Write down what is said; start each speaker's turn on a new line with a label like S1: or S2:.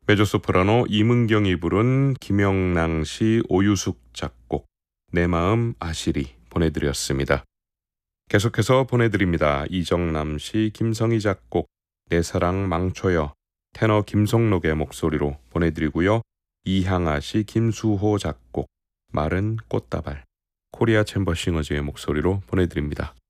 S1: 메조소프라노 이문경이 부른 김영랑 씨 오유숙 작곡 내 마음 아시리 보내드렸습니다. 계속해서 보내드립니다. 이정남 씨 김성희 작곡 내 사랑 망쳐여 테너 김성록의 목소리로 보내드리고요. 이향아 씨 김수호 작곡 마른 꽃다발 코리아 챔버 싱어즈의 목소리로 보내드립니다.